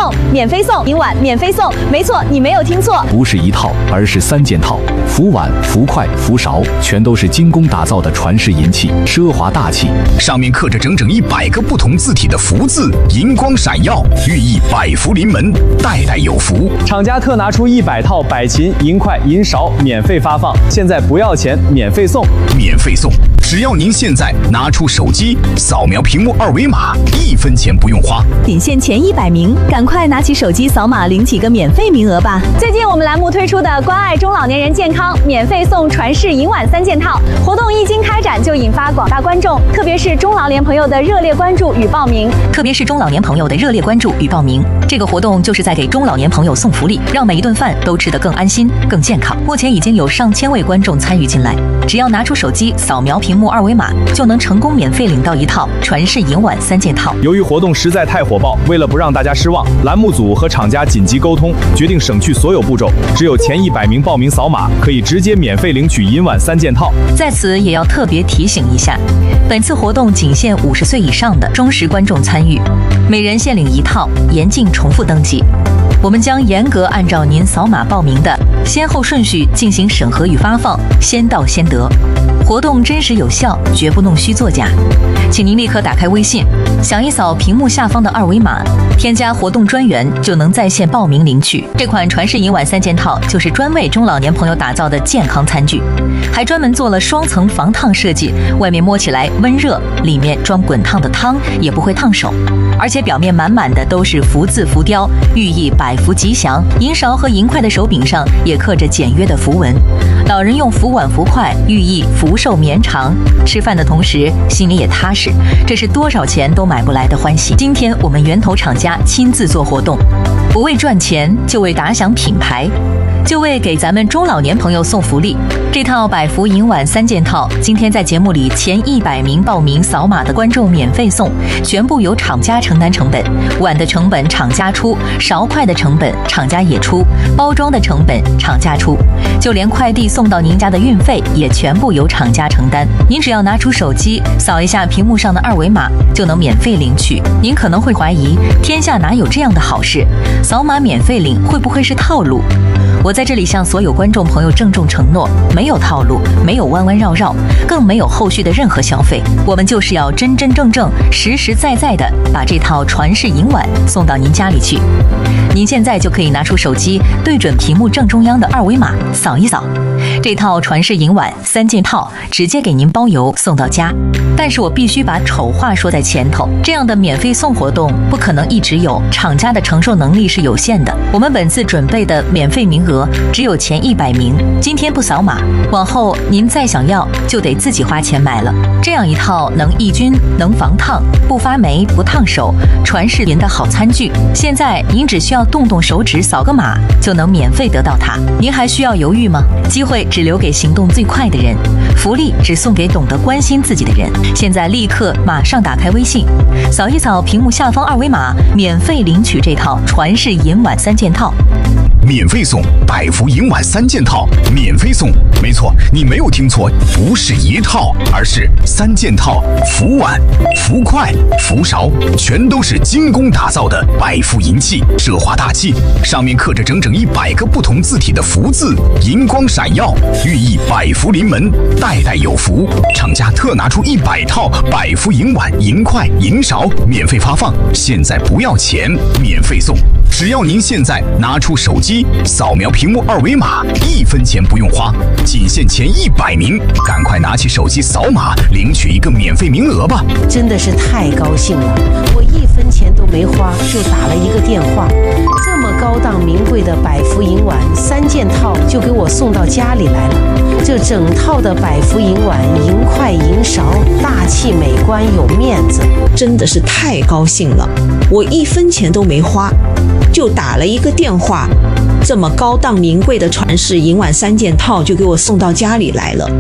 送，免费送，银碗免费送。没错，你没有听错， 不是一套，而是3件套，福碗、福筷、福勺，全都是精工打造的传世银器，奢华大气。 上面刻着整整100个不同字体的福字，银光闪耀，寓意百福临门，代代有福。 厂家特拿出100套百秦、银筷、银勺，免费发放，现在不要钱，免费送， 免费送。只要您现在拿出手机，扫描屏幕2维码，1分钱不用花。 仅限前100名，赶快拿起手机扫码领取个免费名额吧！最近我们栏目推出的关爱中老年人健康免费送传世银碗3件套活动一经开展，就引发广大观众，特别是中老年朋友的热烈关注与报名。这个活动就是在给中老年朋友送福利，让每一顿饭都吃得更安心、更健康。目前已经有上千位观众参与进来，只要拿出手机扫描屏幕2维码，就能成功免费领到1套传世银碗3件套。 由于活动实在太火爆，为了不让大家失望，栏目组和厂家紧急沟通，决定省去所有步骤，只有前100名报名扫码，可以直接免费领取银碗3件套。 在此也要特别提醒一下，本次活动仅限50岁以上的忠实观众参与，每人限领1套，严禁重复登记。我们将严格按照您扫码报名的先后顺序进行审核与发放，先到先得。活动真实有效，绝不弄虚作假。请您立刻打开微信，扫一扫屏幕下方的2维码，添加活动专员，就能在线报名领取。这款传世银碗3件套就是专为中老年朋友打造的健康餐具，还专门做了双层防烫设计，外面摸起来温热，里面装滚烫的汤也不会烫手，而且表面满满的都是福字浮雕，寓意百福吉祥。银勺和银筷的手柄上也刻着简约的符文，老人用福碗福筷，寓意福寿绵长，吃饭的同时心里也踏实，这是多少钱都买不来的欢喜。今天我们源头厂家亲自做活动，不为赚钱，就为打响品牌，就为给咱们中老年朋友送福利。这套百福银碗3件套，今天在节目里前100名报名扫码的观众免费送，全部由厂家承担成本，碗的成本厂家出，勺筷的成本厂家也出，包装的成本厂家出，就连快递送到您家的运费也全部由厂家承担。您只要拿出手机扫一下屏幕上的2维码，就能免费领取。您可能会怀疑，天下哪有这样的好事？扫码免费领会不会是套路？我在这里向所有观众朋友郑重承诺，没有套路，没有弯弯绕绕，更没有后续的任何消费。我们就是要真真正正、实实在在的把这套传世银碗送到您家里去。您现在就可以拿出手机，对准屏幕正中央的2维码扫一扫，这套传世银碗3件套直接给您包邮送到家。但是我必须把丑话说在前头，这样的免费送活动不可能一直有，厂家的承受能力是有限的。我们本次准备的免费名额只有前100名，今天不扫码，往后您再想要就得自己花钱买了。这样一套能抑菌、能防烫、不发霉、不烫手、传世银的好餐具，现在您只需要动动手指扫个码就能免费得到它。您还需要犹豫吗？机会只留给行动最快的人，福利只送给懂得关心自己的人。现在立刻马上打开微信，扫一扫屏幕下方2维码，免费领取这套传世银碗3件套。 免费送百福银碗3件套，免费送，没错，你没有听错，不是1套，而是3件套，福碗、福筷、福勺，全都是精工打造的百福银器，奢华大气。上面刻着整整100个不同字体的福字，银光闪耀，寓意百福临门，代代有福。厂家特拿出100套百福银碗、银筷、银勺，免费发放，现在不要钱，免费送。只要您现在拿出手机，扫描屏幕2维码，1分钱不用花，仅限前100名，赶快拿起手机扫码，领取一个免费名额吧！ 真的是太高兴了，我1分钱都没花，就打了一个电话，这么高档名贵的百福银碗3件套就给我送到家里来了。这整套的百福银碗、银筷、银勺，大气美观有面子， 真的是太高兴了，我1分钱都没花，就打了一个电话，这么高档名贵的传世银碗3件套就给我送到家里来了。